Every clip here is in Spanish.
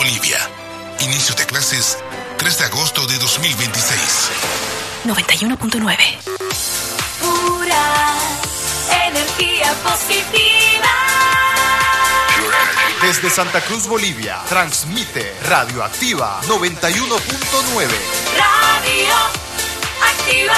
Bolivia. Inicio de clases 3 de agosto de 2026. 91.9. Pura energía positiva. Desde Santa Cruz, Bolivia, transmite Radioactiva 91.9. Radio Activa.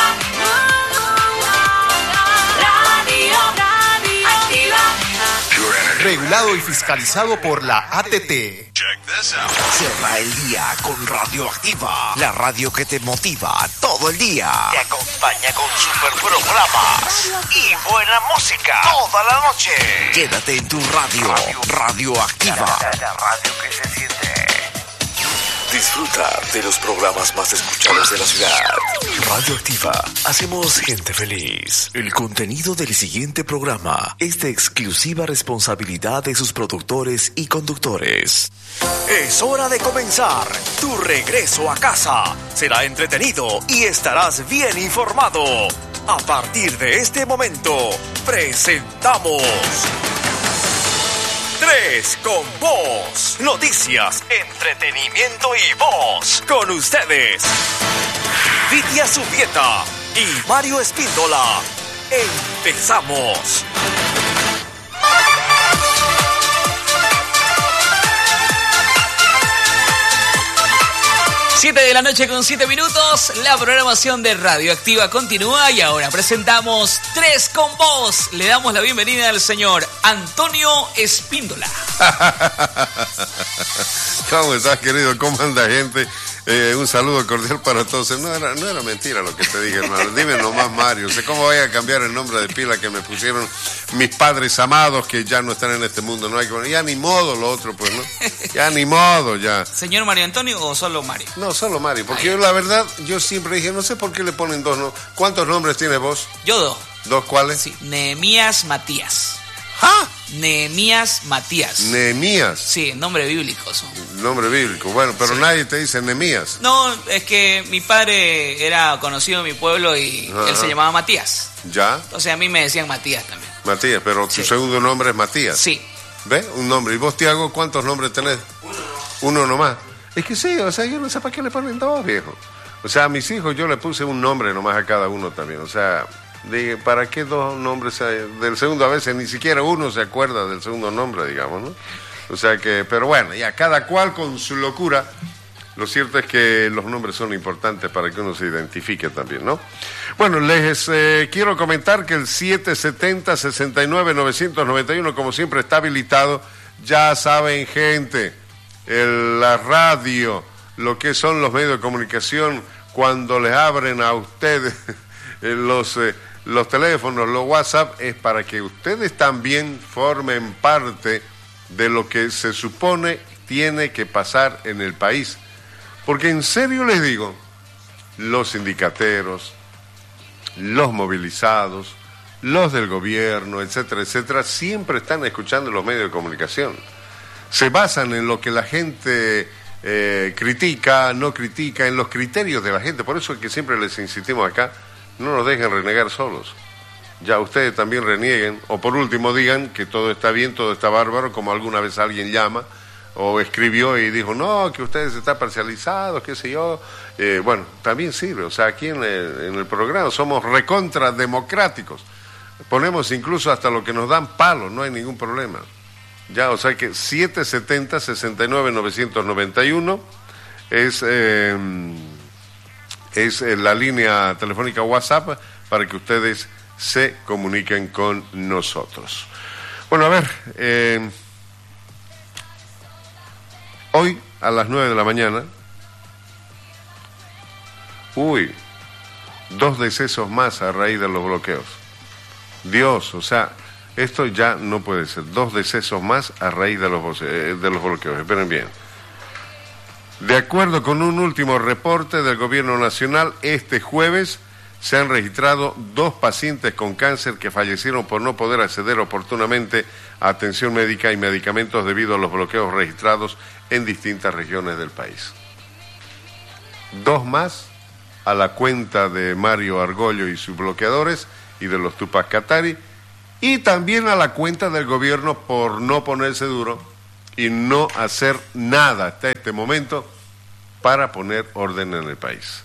Radio Activa. Regulado y fiscalizado por la ATT. Cierra el día con Radioactiva, la radio que te motiva todo el día. Te acompaña con super programas y buena música toda la noche. Quédate en tu radio, Radioactiva. La radio que se siente. Disfruta de los programas más escuchados de la ciudad. Radioactiva, hacemos gente feliz. El contenido del siguiente programa es de exclusiva responsabilidad de sus productores y conductores. Es hora de comenzar tu regreso a casa. Será entretenido y estarás bien informado. A partir de este momento, presentamos... 3 con Voz. Noticias, entretenimiento y voz. Con ustedes, Vitia Subieta y Mario Espíndola. Empezamos. 7 de la noche con 7 minutos, la programación de Radioactiva continúa y ahora presentamos 3 con Voz. Le damos la bienvenida al señor Antonio Espíndola. ¿Cómo estás, querido? ¿Cómo anda, gente? Un saludo cordial para todos. No era mentira lo que te dije, hermano. Dime nomás, Mario. Sé cómo voy a cambiar el nombre de pila que me pusieron mis padres amados que ya no están en este mundo. No hay que... Ya ni modo lo otro, pues, ¿no? Ya ni modo, ya. ¿Señor Mario Antonio o solo Mario? No, solo Mario. Porque yo, la verdad, yo siempre dije, no sé por qué le ponen dos, ¿no? ¿Cuántos nombres tienes vos? Yo 2. ¿2 cuáles? Sí, Nehemías Matías. ¿Ah? Nehemías Matías. Nehemías. Sí, nombre bíblico. Nombre bíblico, bueno, pero sí. Nadie te dice Nehemías. No, es que mi padre era conocido en mi pueblo y él se llamaba Matías. ¿Ya? Entonces a mí me decían Matías también. Matías, pero tu segundo nombre es Matías. Sí. ¿Ves? Un nombre. ¿Y vos, Tiago, cuántos nombres tenés? Uno nomás. Es que sí, o sea, yo no sé para qué le ponen 2, viejo. O sea, a mis hijos yo le puse un nombre nomás a cada uno también, o sea... ¿Para qué 2 nombres? Del segundo a veces ni siquiera uno se acuerda del segundo nombre, digamos, ¿no? O sea que, pero bueno, ya cada cual con su locura. Lo cierto es que los nombres son importantes para que uno se identifique también, ¿no? Bueno, les quiero comentar que el 770-69-991, como siempre, está habilitado. Ya saben, gente, la radio, lo que son los medios de comunicación, cuando les abren a ustedes los teléfonos, los WhatsApp, es para que ustedes también formen parte de lo que se supone tiene que pasar en el país. Porque en serio les digo, los sindicateros, los movilizados, los del gobierno, etcétera, etcétera, siempre están escuchando los medios de comunicación. Se basan en lo que la gente critica, no critica, en los criterios de la gente. Por eso es que siempre les insistimos acá, no nos dejen renegar solos. Ya ustedes también renieguen, o por último digan que todo está bien, todo está bárbaro, como alguna vez alguien llama o escribió y dijo, no, que ustedes están parcializados, qué sé yo. Bueno, también sirve, o sea, aquí en el programa somos recontra democráticos. Ponemos incluso hasta lo que nos dan palos, no hay ningún problema. Ya, o sea que 770-69-991 es la línea telefónica WhatsApp para que ustedes se comuniquen con nosotros. Bueno, a ver, hoy a las 9 de la mañana, 2 decesos más a raíz de los bloqueos. Dios, o sea, esto ya no puede ser. 2 decesos más a raíz de los bloqueos. Esperen bien. De acuerdo con un último reporte del Gobierno Nacional, este jueves se han registrado 2 pacientes con cáncer que fallecieron por no poder acceder oportunamente a atención médica y medicamentos debido a los bloqueos registrados en distintas regiones del país. 2 más a la cuenta de Mario Argollo y sus bloqueadores y de los Tupac Katari, y también a la cuenta del gobierno por no ponerse duro y no hacer nada hasta este momento para poner orden en el país.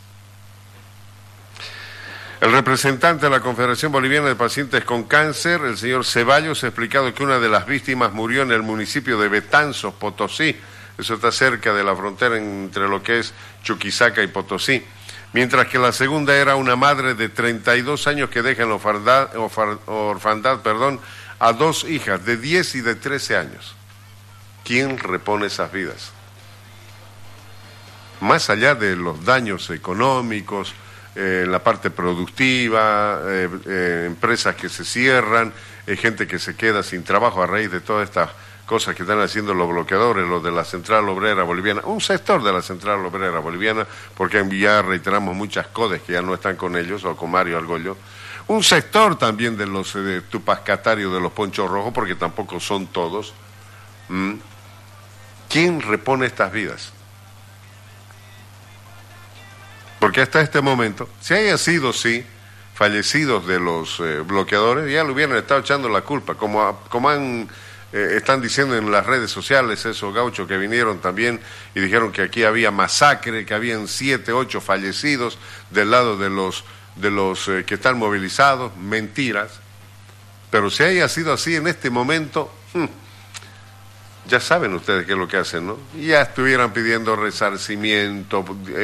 El representante de la Confederación Boliviana de Pacientes con Cáncer, el señor Ceballos, ha explicado que una de las víctimas murió en el municipio de Betanzos, Potosí. Eso está cerca de la frontera entre lo que es Chuquisaca y Potosí. Mientras que la segunda era una madre de 32 años que deja en orfandad, a 2 hijas de 10 y de 13 años. ¿Quién repone esas vidas? Más allá de los daños económicos, la parte productiva, empresas que se cierran, gente que se queda sin trabajo a raíz de todas estas cosas que están haciendo los bloqueadores, los de la Central Obrera Boliviana, un sector de la Central Obrera Boliviana, porque ya reiteramos muchas codes que ya no están con ellos, o con Mario Argollo, un sector también de los tupascatarios de los ponchos rojos, porque tampoco son todos. ¿Quién repone estas vidas? Porque hasta este momento, si haya sido, sí, fallecidos de los bloqueadores, ya le hubieran estado echando la culpa, como están diciendo en las redes sociales esos gauchos que vinieron también y dijeron que aquí había masacre, que habían 7, 8 fallecidos del lado de los que están movilizados. Mentiras. Pero si haya sido así en este momento, ya saben ustedes qué es lo que hacen, ¿no? Ya estuvieran pidiendo resarcimiento,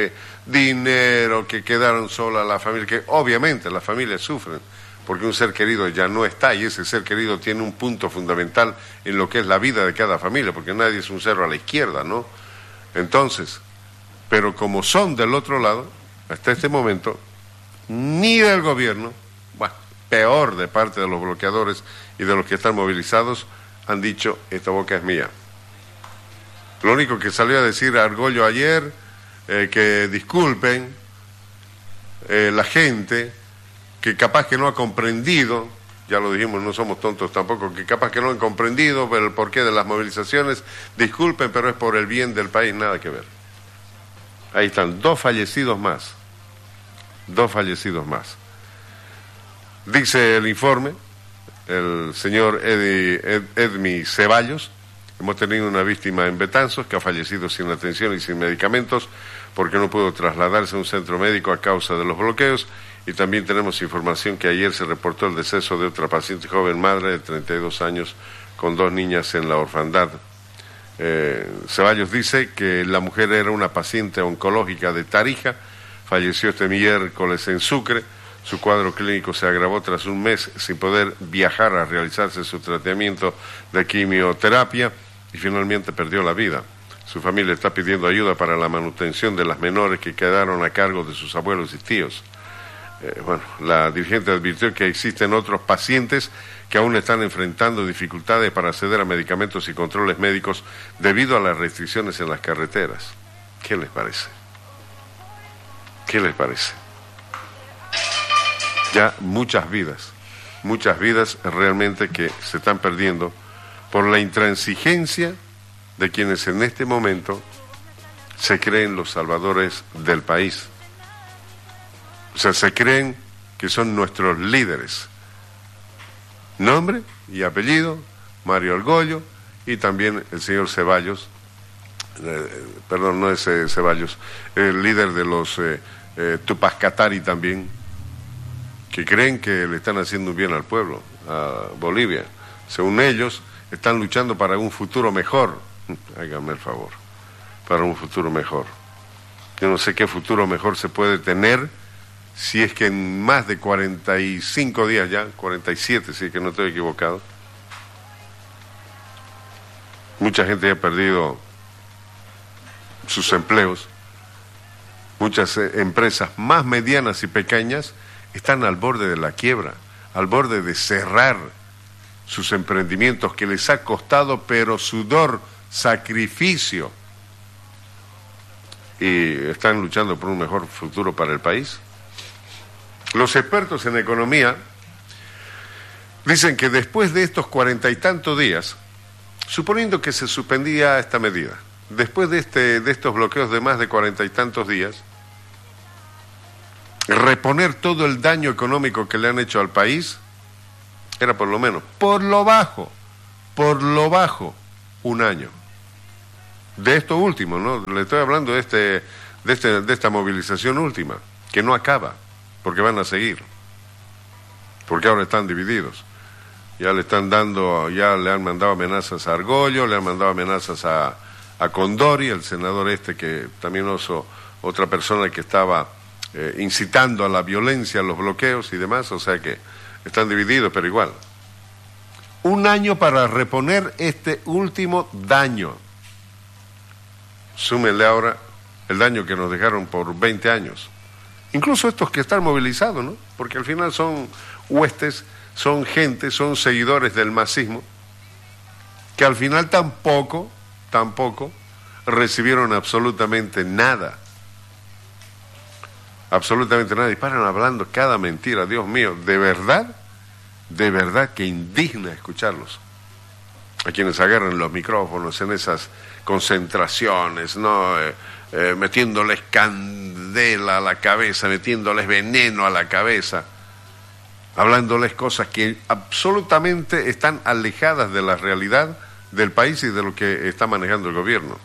dinero, que quedaron sola la familia, que obviamente las familias sufren, porque un ser querido ya no está, y ese ser querido tiene un punto fundamental en lo que es la vida de cada familia, porque nadie es un cero a la izquierda, ¿no? Entonces, pero como son del otro lado, hasta este momento, ni del gobierno, bueno, peor de parte de los bloqueadores y de los que están movilizados, han dicho, esta boca es mía. Lo único que salió a decir Argollo ayer, que disculpen la gente, que capaz que no ha comprendido, ya lo dijimos, no somos tontos tampoco, que capaz que no han comprendido el porqué de las movilizaciones, disculpen, pero es por el bien del país, nada que ver. Ahí están, 2 fallecidos más. 2 fallecidos más. Dice el informe, el señor Edmi Ceballos, hemos tenido una víctima en Betanzos que ha fallecido sin atención y sin medicamentos porque no pudo trasladarse a un centro médico a causa de los bloqueos, y también tenemos información que ayer se reportó el deceso de otra paciente joven madre de 32 años con 2 niñas en la orfandad. Ceballos dice que la mujer era una paciente oncológica de Tarija, falleció este miércoles en Sucre. Su cuadro clínico se agravó tras un mes sin poder viajar a realizarse su tratamiento de quimioterapia y finalmente perdió la vida. Su familia está pidiendo ayuda para la manutención de las menores que quedaron a cargo de sus abuelos y tíos. La dirigente advirtió que existen otros pacientes que aún están enfrentando dificultades para acceder a medicamentos y controles médicos debido a las restricciones en las carreteras. ¿Qué les parece? ¿Qué les parece? Ya muchas vidas realmente que se están perdiendo por la intransigencia de quienes en este momento se creen los salvadores del país. O sea, se creen que son nuestros líderes. Nombre y apellido, Mario Argollo, y también el señor Ceballos, perdón, no es Ceballos, el líder de los Tupascatari también, que creen que le están haciendo un bien al pueblo, a Bolivia. Según ellos, están luchando para un futuro mejor. Háganme el favor, para un futuro mejor. Yo no sé qué futuro mejor se puede tener si es que en más de 45 días ya, 47, si es que no estoy equivocado, mucha gente ha perdido sus empleos, muchas empresas más medianas y pequeñas están al borde de la quiebra, al borde de cerrar sus emprendimientos que les ha costado, pero sudor, sacrificio, y están luchando por un mejor futuro para el país. Los expertos en economía dicen que después de estos 40 y tantos días, suponiendo que se suspendía esta medida, después de estos bloqueos de más de 40 y tantos días, reponer todo el daño económico que le han hecho al país era por lo menos, por lo bajo, un año. de esto último, ¿no? Le estoy hablando de esta movilización última, que no acaba, porque van a seguir, porque ahora están divididos. Ya le han mandado amenazas a Argollo, le han mandado amenazas a Condori, el senador que también otra persona que estaba incitando a la violencia, a los bloqueos y demás, o sea que están divididos, pero igual. 1 año para reponer este último daño. Súmenle ahora el daño que nos dejaron por 20 años. Incluso estos que están movilizados, ¿no? Porque al final son huestes, son gente, son seguidores del masismo, que al final tampoco recibieron absolutamente nada. Absolutamente nada. Y paran hablando cada mentira, Dios mío, de verdad que indigna escucharlos. A quienes agarran los micrófonos en esas concentraciones, ¿no? Metiéndoles candela a la cabeza, metiéndoles veneno a la cabeza, hablándoles cosas que absolutamente están alejadas de la realidad del país y de lo que está manejando el gobierno.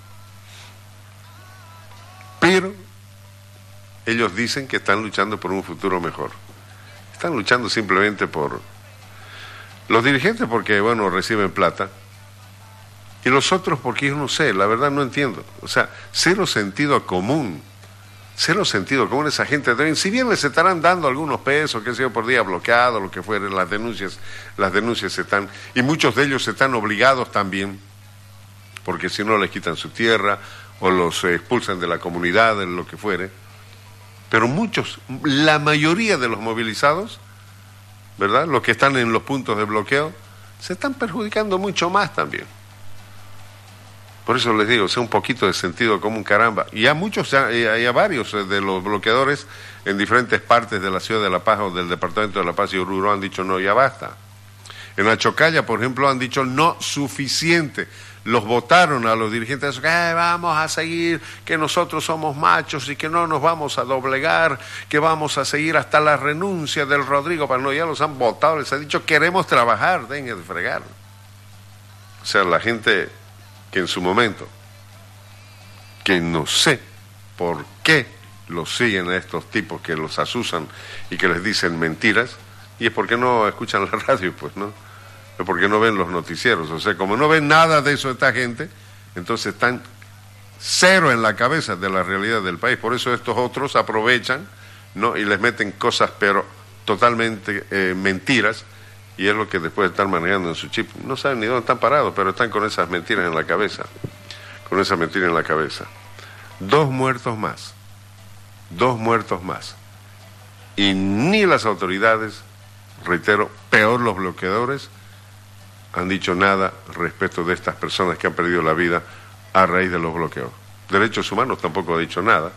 Pero ellos dicen que están luchando por un futuro mejor. Están luchando simplemente por los dirigentes porque, bueno, reciben plata. Y los otros porque yo no sé, la verdad no entiendo. O sea, cero sentido común esa gente. Si bien les estarán dando algunos pesos, qué sé yo, por día bloqueado, lo que fuere, las denuncias están, y muchos de ellos están obligados también, porque si no les quitan su tierra, o los expulsan de la comunidad, en lo que fuere. Pero la mayoría de los movilizados, ¿verdad?, los que están en los puntos de bloqueo, se están perjudicando mucho más también. Por eso les digo, sea un poquito de sentido común, caramba. Y a varios de los bloqueadores en diferentes partes de la ciudad de La Paz o del departamento de La Paz y Oruro han dicho no, ya basta. En Achocalla, por ejemplo, han dicho no, suficiente. Los votaron a los dirigentes que vamos a seguir, que nosotros somos machos y que no nos vamos a doblegar, que vamos a seguir hasta la renuncia del Rodrigo. Pero no, ya los han votado, les han dicho queremos trabajar, dejen de fregar. O sea, la gente que en su momento, que no sé por qué los siguen a estos tipos que los asusan y que les dicen mentiras, y es porque no escuchan la radio, pues, ¿no? Es porque no ven los noticieros. O sea, como no ven nada de eso esta gente, entonces están cero en la cabeza de la realidad del país. Por eso estos otros aprovechan, ¿no?, y les meten cosas, pero totalmente mentiras, y es lo que después están manejando en su chip. No saben ni dónde están parados, pero están con esas mentiras en la cabeza. Con esa mentira en la cabeza. 2 muertos más. Y ni las autoridades, reitero, peor los bloqueadores, han dicho nada respecto de estas personas que han perdido la vida a raíz de los bloqueos. Derechos Humanos tampoco ha dicho nada.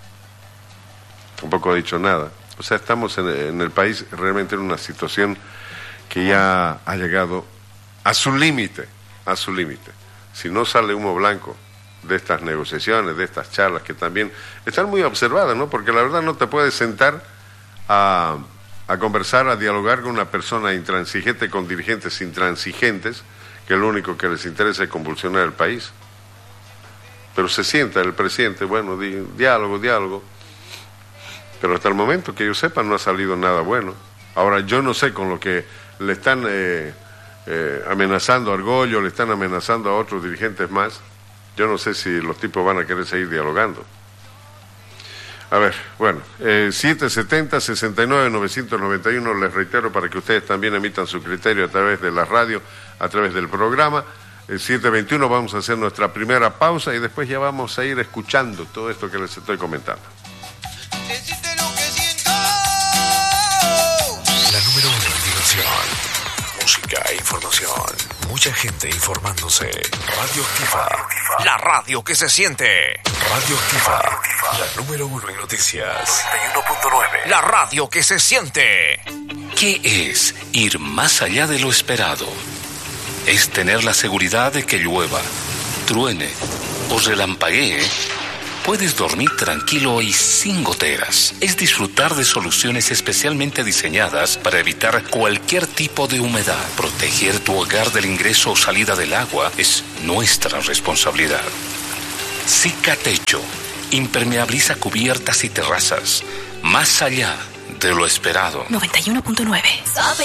O sea, estamos en el país realmente en una situación que ya ha llegado a su límite. Si no sale humo blanco de estas negociaciones, de estas charlas, que también están muy observadas, ¿no? Porque la verdad no te puedes sentar a conversar, a dialogar con una persona intransigente, con dirigentes intransigentes, que lo único que les interesa es convulsionar el país. Pero se sienta el presidente, bueno, diálogo, pero hasta el momento que yo sepa no ha salido nada bueno. Ahora, yo no sé, con lo que le están amenazando a Argollo, le están amenazando a otros dirigentes más, yo no sé si los tipos van a querer seguir dialogando. A ver, bueno, 770-69-991, les reitero para que ustedes también emitan su criterio a través de la radio, a través del programa. 721 vamos a hacer nuestra primera pausa y después ya vamos a ir escuchando todo esto que les estoy comentando. La número 1 en diversión, música e información. Mucha gente informándose. Radio Activa. La radio que se siente. Radio Activa. La número 1 en noticias. 91.9. La radio que se siente. ¿Qué es ir más allá de lo esperado? Es tener la seguridad de que llueva, truene o relampaguee. Puedes dormir tranquilo y sin goteras. Es disfrutar de soluciones especialmente diseñadas para evitar cualquier tipo de humedad. Proteger tu hogar del ingreso o salida del agua es nuestra responsabilidad. Cicatecho. Impermeabiliza cubiertas y terrazas. Más allá de lo esperado. 91.9. Suave